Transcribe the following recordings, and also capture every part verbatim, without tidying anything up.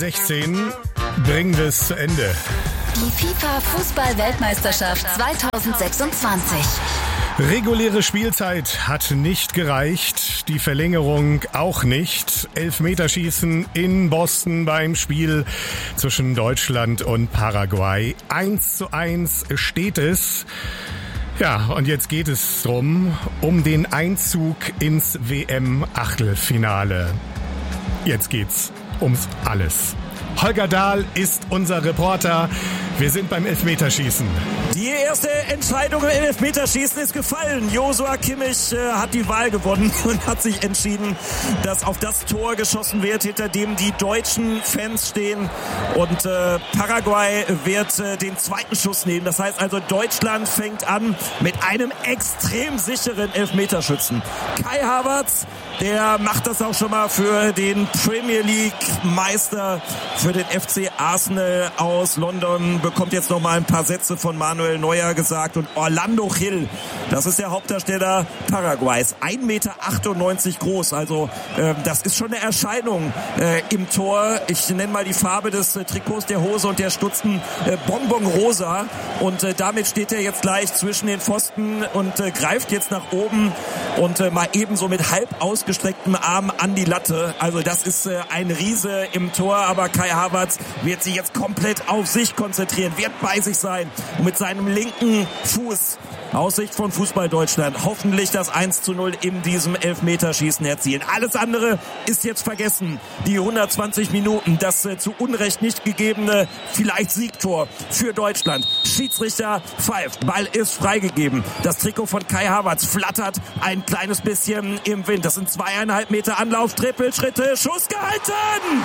sechzehn bringen wir es zu Ende. Die FIFA-Fußball-Weltmeisterschaft zweitausendsechsundzwanzig. Reguläre Spielzeit hat nicht gereicht, die Verlängerung auch nicht. Elfmeterschießen in Boston beim Spiel zwischen Deutschland und Paraguay. eins zu eins steht es. Ja, und jetzt geht es drum, um den Einzug ins W M-Achtelfinale. Jetzt geht's ums Alles. Holger Dahl ist unser Reporter. Wir sind beim Elfmeterschießen. Die erste Entscheidung im Elfmeterschießen ist gefallen. Joshua Kimmich äh, hat die Wahl gewonnen und hat sich entschieden, dass auf das Tor geschossen wird, hinter dem die deutschen Fans stehen. Und äh, Paraguay wird äh, den zweiten Schuss nehmen. Das heißt also, Deutschland fängt an mit einem extrem sicheren Elfmeterschützen. Kai Havertz, der macht das auch schon mal für den Premier League Meister, für den F C Arsenal aus London, bekommt jetzt noch mal ein paar Sätze von Manuel Neuer gesagt. Und Orlando Gil, das ist der Hauptdarsteller Paraguays, ein Meter achtundneunzig groß, also äh, das ist schon eine Erscheinung äh, im Tor. Ich nenne mal die Farbe des äh, Trikots, der Hose und der Stutzen, äh, Bonbon rosa, und äh, damit steht er jetzt gleich zwischen den Pfosten und äh, greift jetzt nach oben und äh, mal ebenso mit halb ausgestrecktem Arm an die Latte. Also das ist äh, ein Riese im Tor, aber Kai Havertz wird sich jetzt komplett auf sich konzentrieren, wird bei sich sein und mit seinem linken Fuß aus Sicht von Fußball Deutschland hoffentlich das eins zu null in diesem Elfmeterschießen erzielen. Alles andere ist jetzt vergessen. Die hundertzwanzig Minuten, das äh, zu Unrecht nicht gegebene vielleicht Siegtor für Deutschland. Schiedsrichter pfeift, Ball ist freigegeben. Das Trikot von Kai Havertz flattert ein kleines bisschen im Wind. Das sind zweieinhalb Meter Anlauf, Trippelschritte, Schuss gehalten!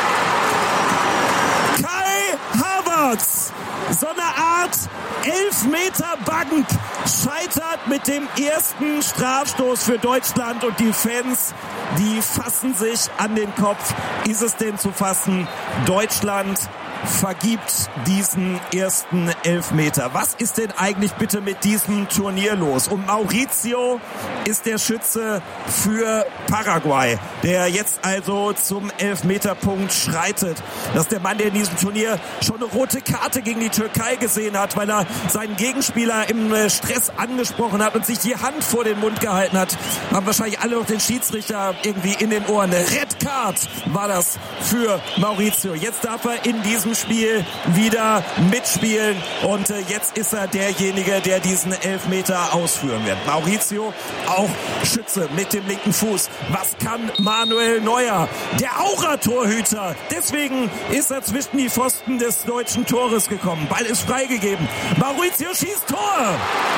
Kai Havertz, so eine Art Elfmeter-Bank, scheitert mit dem ersten Strafstoß für Deutschland, und die Fans, die fassen sich an den Kopf. Ist es denn zu fassen? Deutschland vergibt diesen ersten Elfmeter. Was ist denn eigentlich bitte mit diesem Turnier los? Und Mauricio ist der Schütze für Paraguay, der jetzt also zum Elfmeterpunkt schreitet. Das ist der Mann, der in diesem Turnier schon eine rote Karte gegen die Türkei gesehen hat, weil er seinen Gegenspieler im Stress angesprochen hat und sich die Hand vor den Mund gehalten hat. Haben wahrscheinlich alle noch den Schiedsrichter irgendwie in den Ohren. Eine Red Card war das für Mauricio. Jetzt darf er in diesem Spiel wieder mitspielen, und äh, jetzt ist er derjenige, der diesen Elfmeter ausführen wird. Mauricio, auch Schütze mit dem linken Fuß. Was kann Manuel Neuer? Der Aura-Torhüter. Deswegen ist er zwischen die Pfosten des deutschen Tores gekommen. Ball ist freigegeben. Mauricio schießt Tor.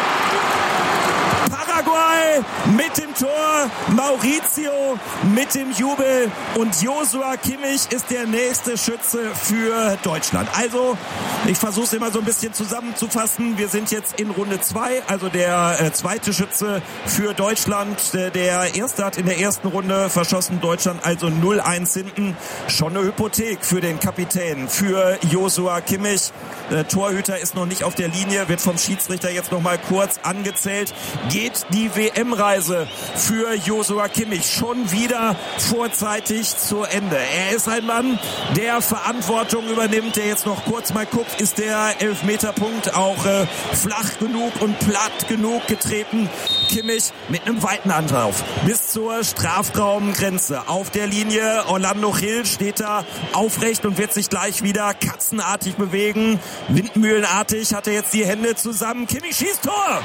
Paraguay mit dem Tor, Mauricio mit dem Jubel, und Joshua Kimmich ist der nächste Schütze für Deutschland. Also, ich versuche es immer so ein bisschen zusammenzufassen. Wir sind jetzt in Runde zwei, also der äh, zweite Schütze für Deutschland. Der, der erste hat in der ersten Runde verschossen, Deutschland also null eins hinten. Schon eine Hypothek für den Kapitän, für Joshua Kimmich. Der Torhüter ist noch nicht auf der Linie, wird vom Schiedsrichter jetzt noch mal kurz angezählt. Geht die W M-Reise für Joshua Kimmich schon wieder vorzeitig zu Ende. Er ist ein Mann, der Verantwortung übernimmt, der jetzt noch kurz mal guckt, ist der Elfmeterpunkt auch äh, flach genug und platt genug getreten. Kimmich mit einem weiten Anlauf bis zur Strafraumgrenze. Auf der Linie Orlando Gil steht da aufrecht und wird sich gleich wieder katzenartig bewegen. Windmühlenartig hat er jetzt die Hände zusammen. Kimmich schießt Tor!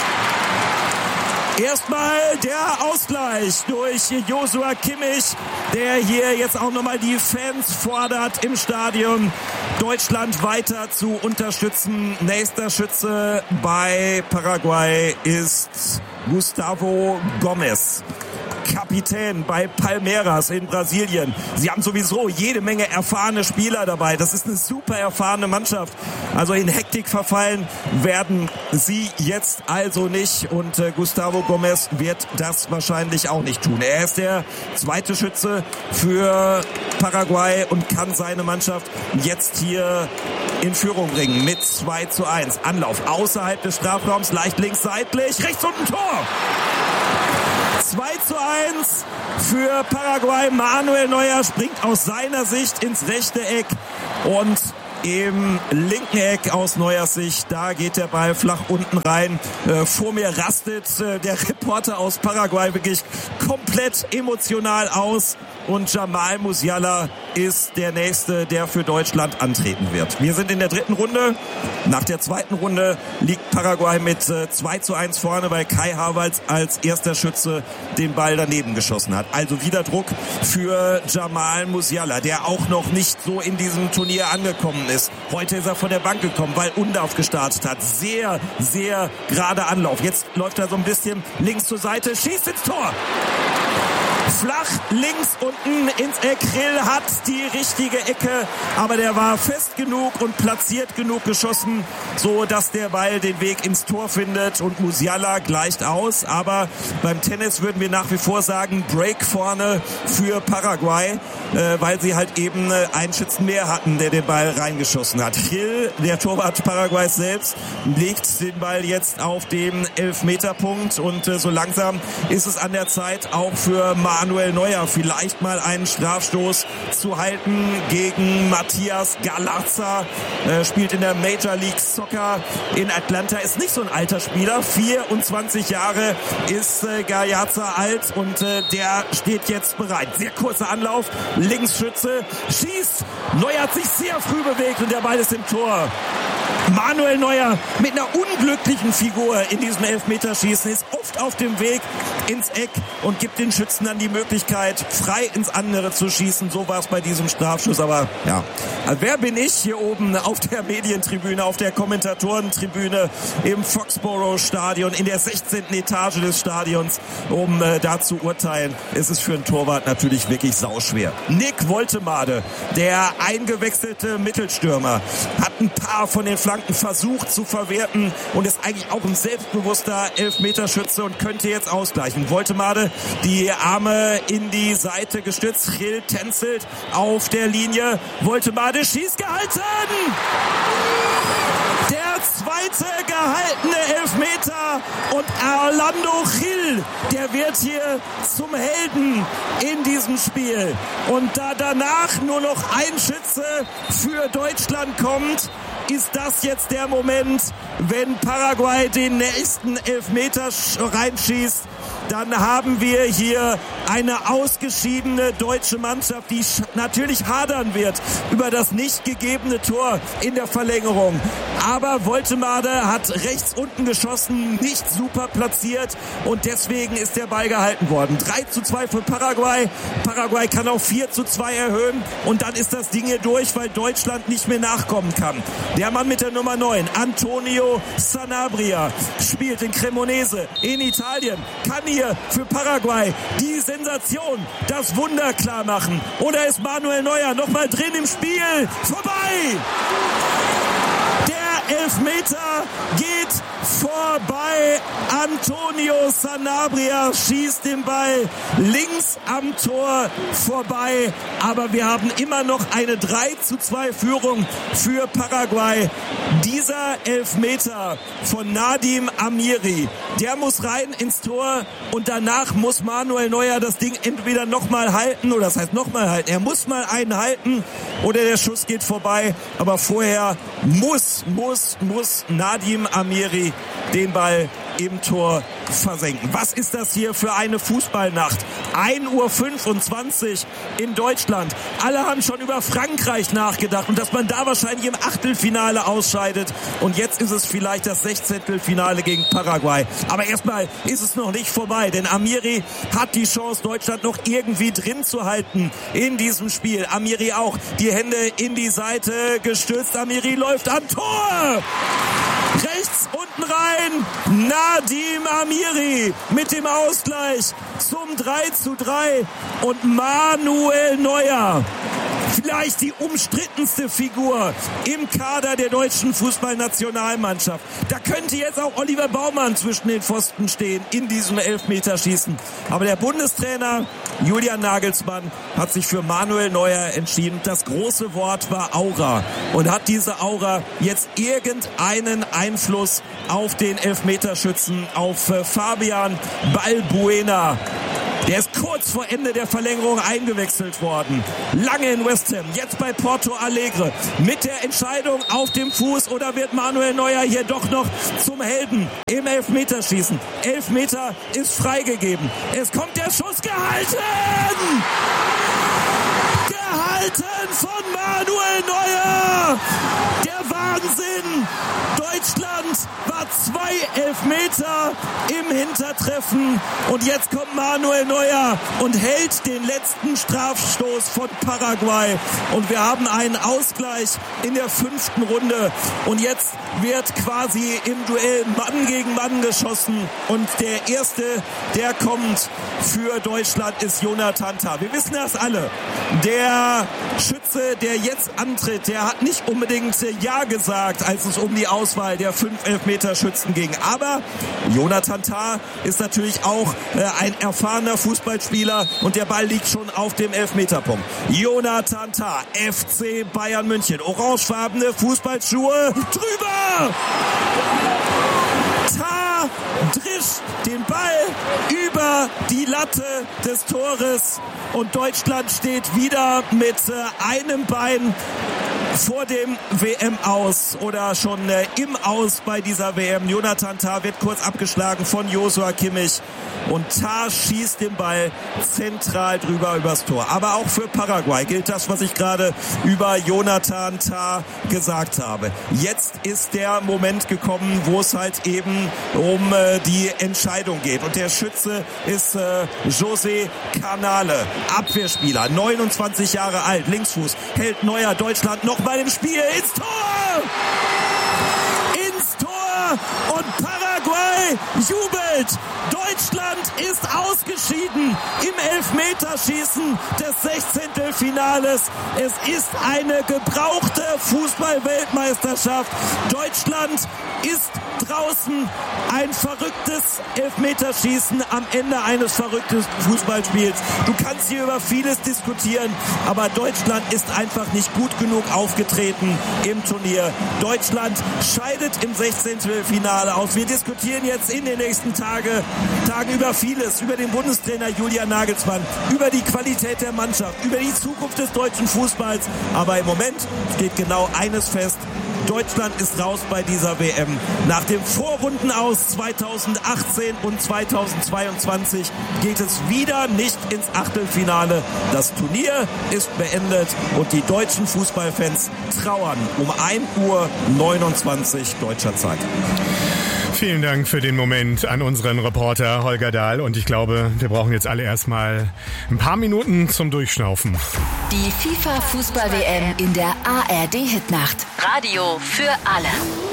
Erstmal der Ausgleich durch Joshua Kimmich, der hier jetzt auch nochmal die Fans fordert im Stadion, Deutschland weiter zu unterstützen. Nächster Schütze bei Paraguay ist Gustavo Gomes, Kapitän bei Palmeiras in Brasilien. Sie haben sowieso jede Menge erfahrene Spieler dabei. Das ist eine super erfahrene Mannschaft. Also in Hektik verfallen werden sie jetzt also nicht. Und äh, Gustavo Gomes wird das wahrscheinlich auch nicht tun. Er ist der zweite Schütze für Paraguay und kann seine Mannschaft jetzt hier in Führung bringen mit zwei zu eins. Anlauf außerhalb des Strafraums, leicht links seitlich, rechts unten Tor. zwei zu eins für Paraguay. Manuel Neuer springt aus seiner Sicht ins rechte Eck und im linken Eck aus Neuers Sicht, da geht der Ball flach unten rein. Äh, vor mir rastet äh, der Reporter aus Paraguay wirklich komplett emotional aus. Und Jamal Musiala ist der Nächste, der für Deutschland antreten wird. Wir sind in der dritten Runde. Nach der zweiten Runde liegt Paraguay mit äh, zwei zu eins vorne, weil Kai Havertz als erster Schütze den Ball daneben geschossen hat. Also wieder Druck für Jamal Musiala, der auch noch nicht so in diesem Turnier angekommen ist. Heute ist er von der Bank gekommen, weil Undav gestartet hat. Sehr, sehr gerade Anlauf. Jetzt läuft er so ein bisschen links zur Seite, schießt ins Tor. Flach links unten ins Eck. Grill hat die richtige Ecke, aber der war fest genug und platziert genug geschossen, so dass der Ball den Weg ins Tor findet und Musiala gleicht aus. Aber beim Tennis würden wir nach wie vor sagen, Break vorne für Paraguay, äh, weil sie halt eben äh, einen Schützen mehr hatten, der den Ball reingeschossen hat. Grill, der Torwart Paraguays selbst, legt den Ball jetzt auf den Elfmeterpunkt und äh, so langsam ist es an der Zeit auch für Manuel Neuer vielleicht mal einen Strafstoß zu halten gegen Matías Galarza. Äh, spielt in der Major League Soccer in Atlanta. Ist nicht so ein alter Spieler. vierundzwanzig Jahre ist äh, Galarza alt und äh, der steht jetzt bereit. Sehr kurzer Anlauf. Linksschütze. Schießt. Neuer hat sich sehr früh bewegt und der Ball ist im Tor. Manuel Neuer mit einer unglücklichen Figur in diesem Elfmeterschießen ist oft auf dem Weg ins Eck und gibt den Schützen dann die Möglichkeit, frei ins andere zu schießen. So war es bei diesem Strafschuss. Aber ja, also wer bin ich hier oben auf der Medientribüne, auf der Kommentatorentribüne im Foxborough Stadion, in der sechzehnten Etage des Stadions, um äh, da zu urteilen. Es ist für einen Torwart natürlich wirklich sauschwer. Nick Woltemade, der eingewechselte Mittelstürmer, hat ein paar von den Flanken versucht zu verwerten und ist eigentlich auch ein selbstbewusster Elfmeterschütze und könnte jetzt ausgleichen. Woltemade die Arme in die Seite gestützt. Gil tänzelt auf der Linie. Woltemade schießt gehalten. Der zweite gehaltene Elfmeter und Orlando Gil, der wird hier zum Helden in diesem Spiel. Und da danach nur noch ein Schütze für Deutschland kommt, ist das jetzt der Moment, wenn Paraguay den nächsten Elfmeter reinschießt. Dann haben wir hier eine ausgeschiedene deutsche Mannschaft, die natürlich hadern wird über das nicht gegebene Tor in der Verlängerung. Aber Woltemade hat rechts unten geschossen, nicht super platziert und deswegen ist der Ball gehalten worden. drei zu zwei für Paraguay. Paraguay kann auf vier zu zwei erhöhen und dann ist das Ding hier durch, weil Deutschland nicht mehr nachkommen kann. Der Mann mit der Nummer neun, Antonio Sanabria, spielt in Cremonese in Italien, kann hier für Paraguay die Sensation, das Wunder klar machen. Oder ist Manuel Neuer nochmal drin im Spiel? Vorbei! Der Elfmeter geht vorbei. Antonio Sanabria schießt den Ball links am Tor vorbei. Aber wir haben immer noch eine drei zu zwei Führung für Paraguay. Dieser Elfmeter von Nadim Amiri, der muss rein ins Tor und danach muss Manuel Neuer das Ding entweder nochmal halten, oder das heißt nochmal halten. Er muss mal einen halten oder der Schuss geht vorbei. Aber vorher muss, muss, muss Nadim Amiri den Ball im Tor versenken. Was ist das hier für eine Fußballnacht? ein Uhr fünfundzwanzig in Deutschland. Alle haben schon über Frankreich nachgedacht und dass man da wahrscheinlich im Achtelfinale ausscheidet. Und jetzt ist es vielleicht das Sechzehntelfinale gegen Paraguay. Aber erstmal ist es noch nicht vorbei, denn Amiri hat die Chance, Deutschland noch irgendwie drin zu halten in diesem Spiel. Amiri auch die Hände in die Seite gestützt. Amiri läuft am Tor. Rechts unten rein. Nadim Amiri mit dem Ausgleich zum drei zu drei und Manuel Neuer vielleicht die umstrittenste Figur im Kader der deutschen Fußballnationalmannschaft. Da könnte jetzt auch Oliver Baumann zwischen den Pfosten stehen in diesem Elfmeterschießen. Aber der Bundestrainer Julian Nagelsmann hat sich für Manuel Neuer entschieden. Das große Wort war Aura. Und hat diese Aura jetzt irgendeinen Einfluss auf den Elfmeterschützen, auf Fabian Balbuena? Der ist kurz vor Ende der Verlängerung eingewechselt worden. Lange in West Ham, jetzt bei Porto Alegre. Mit der Entscheidung auf dem Fuß, oder wird Manuel Neuer hier doch noch zum Helden im Elfmeterschießen? Elfmeter ist freigegeben. Es kommt der Schuss, gehalten! Gehalten von Manuel Neuer! Der Wahnsinn! Deutschland war zwei Elfmeter im Hintertreffen und jetzt kommt Manuel Neuer und hält den letzten Strafstoß von Paraguay und wir haben einen Ausgleich in der fünften Runde und jetzt wird quasi im Duell Mann gegen Mann geschossen und der Erste, der kommt für Deutschland, ist Jonathan Tah. Wir wissen das alle. Der Schütze, der jetzt antritt, der hat nicht unbedingt Ja gesagt, als es um die Auswahl der fünf Elfmeterschützen ging. Aber Jonathan Tah ist natürlich auch äh, ein erfahrener Fußballspieler und der Ball liegt schon auf dem Elfmeterpunkt. Jonathan Tah, F C Bayern München, orangefarbene Fußballschuhe, drüber! Tah drischt den Ball über die Latte des Tores und Deutschland steht wieder mit äh, einem Bein vor dem W M-Aus oder schon äh, im Aus bei dieser W M. Jonathan Tah wird kurz abgeschlagen von Joshua Kimmich und Tah schießt den Ball zentral drüber übers Tor. Aber auch für Paraguay gilt das, was ich gerade über Jonathan Tah gesagt habe. Jetzt ist der Moment gekommen, wo es halt eben um äh, die Entscheidung geht. Und der Schütze ist äh, José Canale, Abwehrspieler, neunundzwanzig Jahre alt, Linksfuß, hält Neuer Deutschland noch bei dem Spiel ins Tor! Ins Tor! Und Paraguay jubelt! Deutschland ist ausgeschieden im Elfmeterschießen des Sechzehntelfinales. Es ist eine gebrauchte Fußball-Weltmeisterschaft. Deutschland ist draußen. Ein verrücktes Elfmeterschießen am Ende eines verrückten Fußballspiels. Du kannst hier über vieles diskutieren, aber Deutschland ist einfach nicht gut genug aufgetreten im Turnier. Deutschland scheidet im Sechzehntelfinale aus. Wir diskutieren jetzt in den nächsten Tage, Tagen über vieles, über den Bundestrainer Julian Nagelsmann, über die Qualität der Mannschaft, über die Zukunft des deutschen Fußballs. Aber im Moment steht genau eines fest: Deutschland ist raus bei dieser W M. Nach dem Vorrundenaus zweitausendachtzehn und zweitausendzweiundzwanzig geht es wieder nicht ins Achtelfinale. Das Turnier ist beendet und die deutschen Fußballfans trauern um ein Uhr neunundzwanzig deutscher Zeit. Vielen Dank für den Moment an unseren Reporter Holger Dahl. Und ich glaube, wir brauchen jetzt alle erstmal ein paar Minuten zum Durchschnaufen. Die FIFA-Fußball-W M in der A R D-Hitnacht. Radio für alle.